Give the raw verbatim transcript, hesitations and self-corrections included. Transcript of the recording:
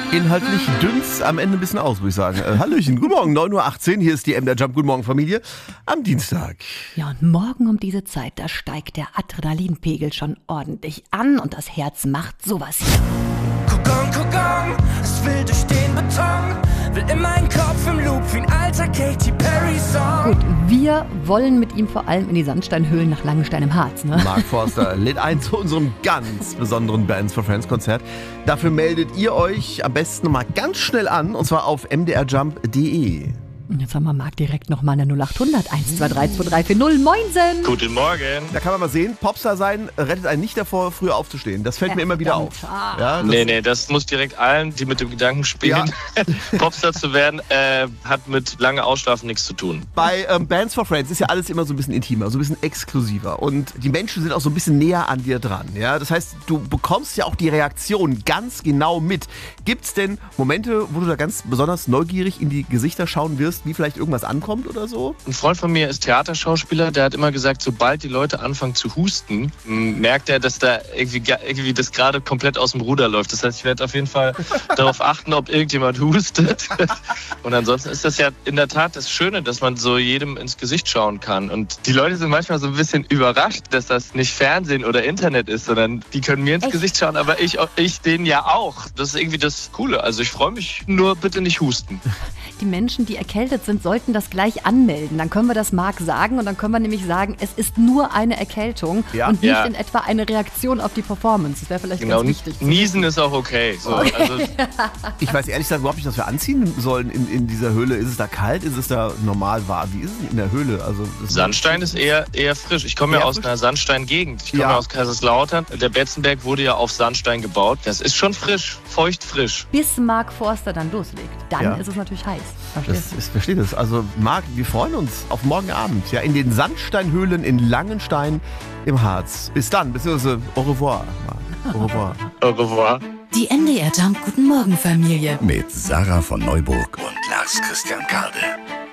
Inhaltlich dünnt's am Ende ein bisschen aus, würde ich sagen. Äh, Hallöchen, guten Morgen, neun Uhr achtzehn, hier ist die M D R Jump, guten Morgen Familie, am Dienstag. Ja, und morgen um diese Zeit, da steigt der Adrenalinpegel schon ordentlich an und das Herz macht sowas hier. Kokon, Kokon, es will durch den Beton, will in meinen Kopf im Loop wie ein alter Katy Perry-Song. Gut, wir wollen mit ihm vor allem in die Sandsteinhöhlen nach Langenstein im Harz, ne? Mark Forster lädt ein zu unserem ganz besonderen Bands for Friends Konzert. Dafür meldet ihr euch am besten mal ganz schnell an, und zwar auf m d r jump punkt d e. Und jetzt haben wir Marc direkt nochmal eine null acht hundert eins zwei drei zwei drei vier null. Moinsen! Guten Morgen. Da kann man mal sehen, Popstar sein rettet einen nicht davor, früher aufzustehen. Das fällt mir immer wieder auf. Ah. Ja, das Nee, nee, das muss direkt allen, die mit dem Gedanken spielen, Popstar zu werden, äh, hat mit lange Ausschlafen nichts zu tun. Bei ähm, Bands for Friends ist ja alles immer so ein bisschen intimer, so ein bisschen exklusiver. Und die Menschen sind auch so ein bisschen näher an dir dran. Ja? Das heißt, du bekommst ja auch die Reaktion ganz genau mit. Gibt es denn Momente, wo du da ganz besonders neugierig in die Gesichter schauen wirst, wie vielleicht irgendwas ankommt oder so? Ein Freund von mir ist Theaterschauspieler, der hat immer gesagt, sobald die Leute anfangen zu husten, m, merkt er, dass da irgendwie, ga- irgendwie das gerade komplett aus dem Ruder läuft. Das heißt, ich werde auf jeden Fall darauf achten, ob irgendjemand hustet. Und ansonsten ist das ja in der Tat das Schöne, dass man so jedem ins Gesicht schauen kann. Und die Leute sind manchmal so ein bisschen überrascht, dass das nicht Fernsehen oder Internet ist, sondern die können mir ins Echt? Gesicht schauen, aber ich, ich denen ja auch. Das ist irgendwie das Coole. Also ich freue mich, nur bitte nicht husten. Die Menschen, die erkältet sind, sollten das gleich anmelden. Dann können wir das Marc sagen und dann können wir nämlich sagen, es ist nur eine Erkältung Ja. und nicht Ja. in etwa eine Reaktion auf die Performance. Das wäre vielleicht Genau, ganz wichtig. zu Niesen ist auch okay. So, also, Ich weiß ehrlich gesagt überhaupt nicht, was wir anziehen sollen in, in dieser Höhle. Ist es da kalt? Ist es da normal warm? Wie ist es in der Höhle? Also, das Sandstein ist eher, eher frisch. Ich komme ja Eher aus frisch? einer Sandsteingegend. Ich komme Ja. ja. aus Kaiserslautern. Der Betzenberg wurde ja auf Sandstein gebaut. Das ist schon frisch, feucht frisch. Bis Marc Forster dann loslegt. Dann Ja. ist es natürlich heiß. Das Verstehst du? ist, verstehe das. Also, Marc, wir freuen uns auf morgen Abend. Ja, in den Sandsteinhöhlen in Langenstein im Harz. Bis dann, beziehungsweise au revoir, Marc. Au revoir. Au revoir. Die M D R Jump Guten Morgen Familie. Mit Sarah von Neuburg und Lars Christian Kade.